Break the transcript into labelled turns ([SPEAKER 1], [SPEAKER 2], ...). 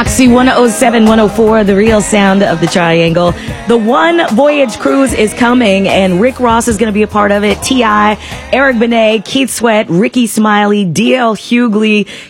[SPEAKER 1] Oxy 107, 104, the real sound of the triangle. The One Voyage Cruise is coming, and Rick Ross is going to be a part of it. T.I., Eric Benet, Keith Sweat, Ricky Smiley, D.L. Hughley,